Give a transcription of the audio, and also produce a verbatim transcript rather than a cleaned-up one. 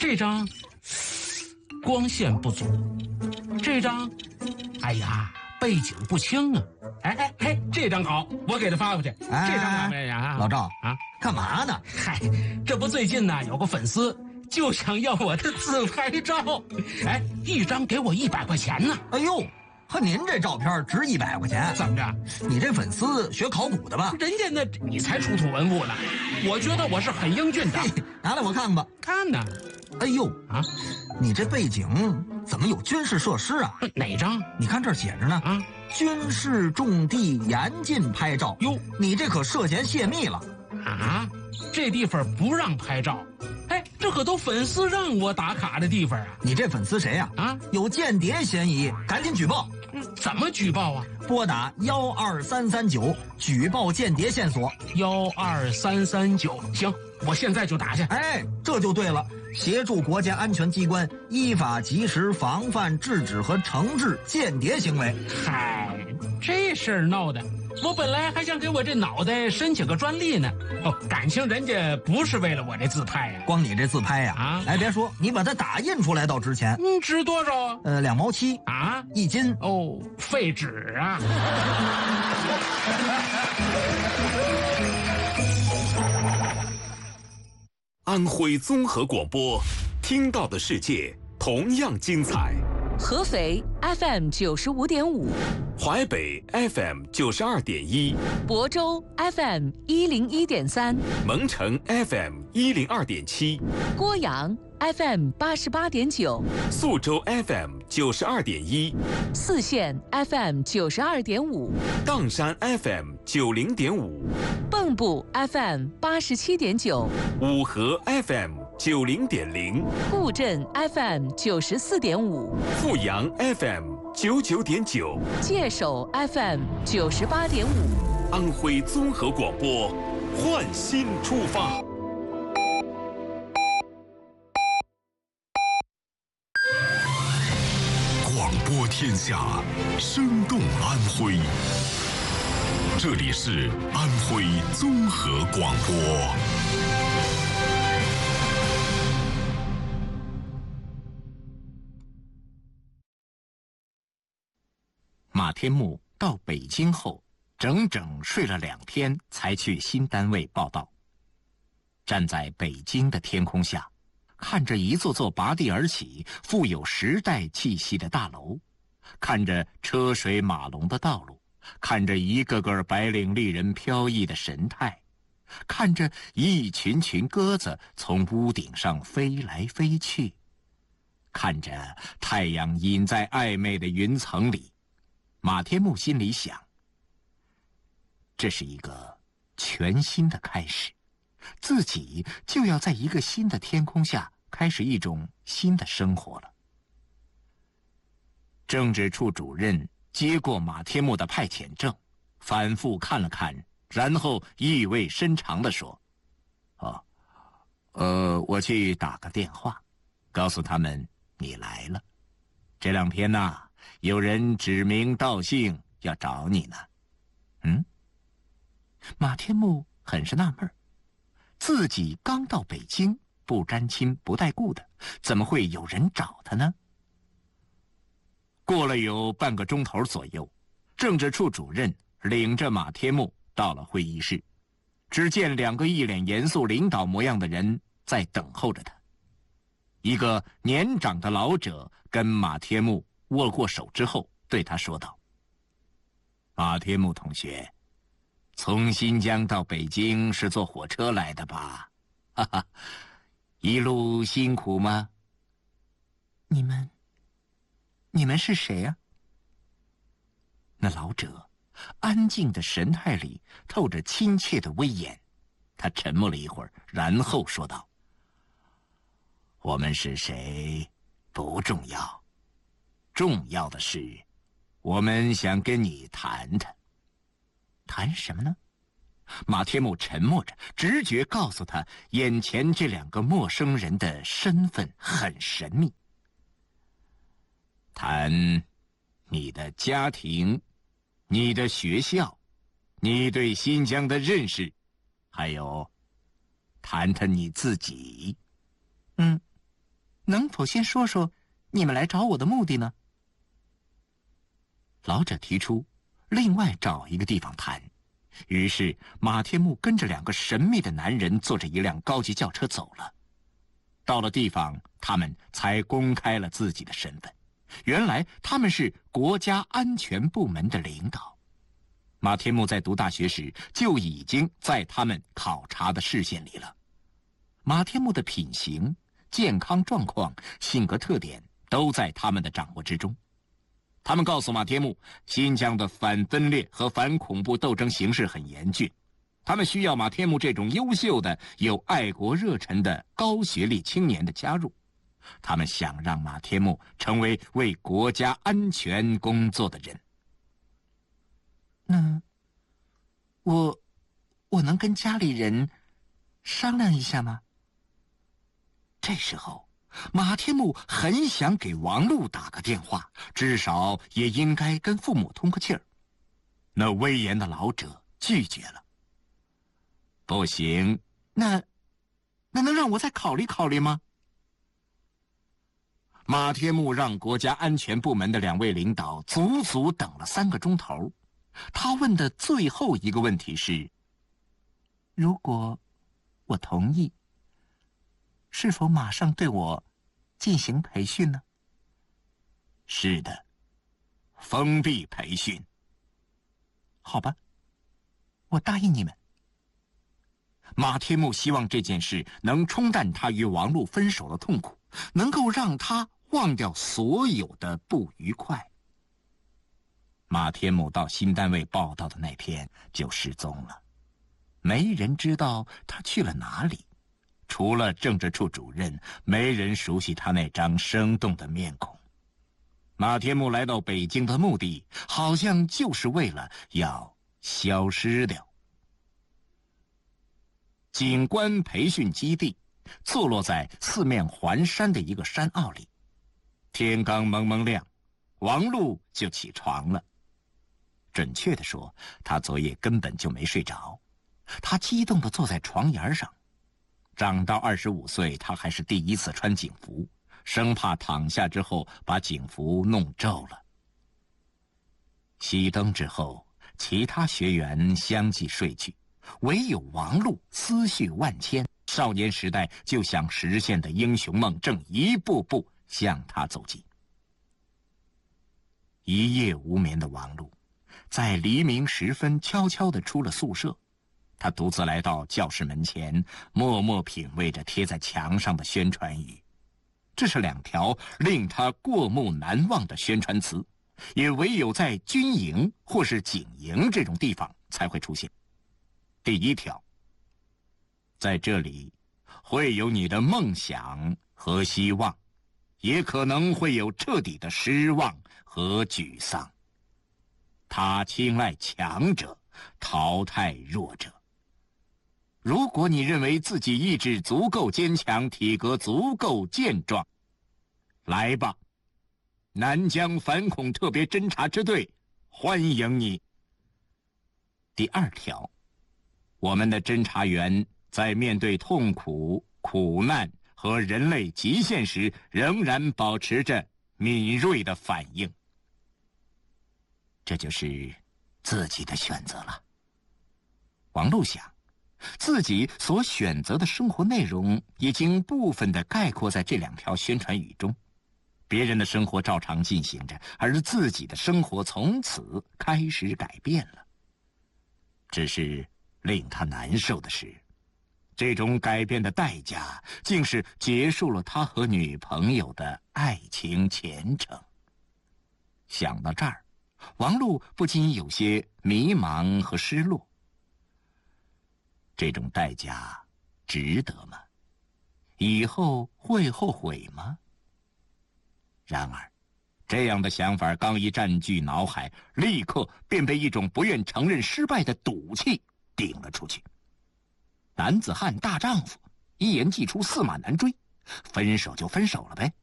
这张光线不足，这张，哎呀，背景不清啊。哎哎哎，这张好，我给他发过去。 哎、 这张怎么样？ 老赵啊， 干嘛呢？ 嗨，这不最近呢有个粉丝就想要我的自拍照，哎，一张给我一百块钱呢。 哎呦，和您这照片值一百块钱？ 怎么着？ 你这粉丝学考古的吧？ 人家那你才出土文物呢，我觉得我是很英俊的。 拿来我看吧。 看呢。 哎呦啊， 你这背景怎么有军事设施啊？ 哪张？ 你看这儿写着呢啊， 军事重地严禁拍照。 哟， 你这可涉嫌泄密了啊！这地方不让拍照。哎，这可都粉丝让我打卡的地方啊！ 你这粉丝谁呀？ 啊， 有间谍嫌疑，赶紧举报。 嗯，怎么举报啊？ 拨打幺二三三九举报间谍线索。 幺二三三九，行，我现在就打去。 哎，这就对了，协助国家安全机关依法及时防范、制止和惩治间谍行为。 嗨，这事儿闹的，我本来还想给我这脑袋申请个专利呢。哦，感情人家不是为了我这自拍呀、啊， 光你这自拍呀、啊， 啊， 哎，别说，你把它打印出来倒值钱。 嗯，值多少啊？ 呃，两毛七啊， 一斤。 哦，废纸啊！ 安徽综合广播，听到的世界同样精彩。 合肥 F M 九十五点五， 淮北 F M 九十二点一， 亳州 F M 一零一点三， 蒙城 F M 一零二点七， 郭阳 F M 八十八点九， 宿州 F M 九十二点一， 泗县 F M 九十二点五， 砀山 F M 九零点五， 蚌埠 F M 八十七点九， 五河 F M 九零点零， 固镇 F M 九十四点五， 阜阳 F M 九九点九， 界首 F M 九十八点五， 安徽综合广播，焕新出发。 广播天下，生动安徽。这里是安徽综合广播。 马天木到北京后，整整睡了两天，才去新单位报到。站在北京的天空下，看着一座座拔地而起、富有时代气息的大楼，看着车水马龙的道路，看着一个个白领丽人飘逸的神态，看着一群群鸽子从屋顶上飞来飞去，看着太阳隐在暧昧的云层里，马天木心里想，这是一个全新的开始，自己就要在一个新的天空下开始一种新的生活了。政治处主任接过马天木的派遣证，反复看了看，然后意味深长地说：哦，呃，我去打个电话，告诉他们你来了。这两天呐，有人指名道姓要找你呢。嗯？马天木很是纳闷，自己刚到北京，不沾亲不带故的，怎么会有人找他呢？过了有半个钟头左右，政治处主任领着马天木到了会议室，只见两个一脸严肃领导模样的人在等候着他。一个年长的老者跟马天木握过手之后，对他说道：马天木同学，从新疆到北京是坐火车来的吧？哈哈，一路辛苦吗？你们，你们是谁呀？那老者安静的神态里透着亲切的威严，他沉默了一会儿，然后说道：我们是谁不重要，重要的是我们想跟你谈谈。谈什么呢？马天木沉默着，直觉告诉他，眼前这两个陌生人的身份很神秘。谈你的家庭，你的学校，你对新疆的认识，还有谈谈你自己。嗯， 能否先说说你们来找我的目的呢？老者提出另外找一个地方谈，于是马天木跟着两个神秘的男人坐着一辆高级轿车走了。到了地方，他们才公开了自己的身份，原来他们是国家安全部门的领导。马天木在读大学时就已经在他们考察的视线里了。马天木的品行、健康状况、性格特点都在他们的掌握之中。他们告诉马天木，新疆的反分裂和反恐怖斗争形势很严峻，他们需要马天木这种优秀的、有爱国热忱的高学历青年的加入。他们想让马天木成为为国家安全工作的人。那我我能跟家里人商量一下吗？这时候马天木很想给王璐打个电话，至少也应该跟父母通个气儿。那威严的老者拒绝了。不行，那那能让我再考虑考虑吗？马天木让国家安全部门的两位领导足足等了三个钟头。他问的最后一个问题是：如果我同意，是否马上对我进行培训呢？是的，封闭培训。好吧，我答应你们。马天木希望这件事能冲淡他与王璐分手的痛苦，能够让他忘掉所有的不愉快。马天木到新单位报道的那天就失踪了，没人知道他去了哪里。除了政治处主任，没人熟悉他那张生动的面孔。马天木来到北京的目的，好像就是为了要消失掉。警官培训基地坐落在四面环山的一个山坳里。天刚蒙蒙亮，王璐就起床了。准确地说，他昨夜根本就没睡着。他激动地坐在床沿上。长到二十五岁，他还是第一次穿警服，生怕躺下之后把警服弄皱了。熄灯之后，其他学员相继睡去，唯有王璐思绪万千，少年时代就想实现的英雄梦正一步步向他走近。一夜无眠的王璐在黎明时分悄悄地出了宿舍。他独自来到教室门前，默默品味着贴在墙上的宣传语。这是两条令他过目难忘的宣传词，也唯有在军营或是警营这种地方才会出现。第一条，在这里会有你的梦想和希望，也可能会有彻底的失望和沮丧。他青睐强者，淘汰弱者。如果你认为自己意志足够坚强，体格足够健壮，来吧，南疆反恐特别侦察支队欢迎你。第二条，我们的侦察员在面对痛苦、苦难和人类极限时，仍然保持着敏锐的反应。这就是自己的选择了。王璐想，自己所选择的生活内容已经部分地概括在这两条宣传语中。别人的生活照常进行着，而自己的生活从此开始改变了。只是令他难受的是，这种改变的代价竟是结束了他和女朋友的爱情前程。想到这儿，王璐不禁有些迷茫和失落。这种代价值得吗？以后会后悔吗？然而，这样的想法刚一占据脑海，立刻便被一种不愿承认失败的赌气顶了出去。男子汉大丈夫，一言既出，驷马难追，分手就分手了呗。